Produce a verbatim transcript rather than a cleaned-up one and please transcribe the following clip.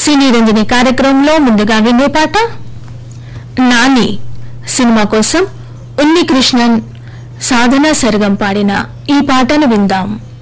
సినీ రంజని కార్యక్రమంలో ముందుగా వినే పాట నాని సినిమా కోసం ఉన్ని కృష్ణన్ సాధన సర్గం పాడిన ఈ పాటను విందాం.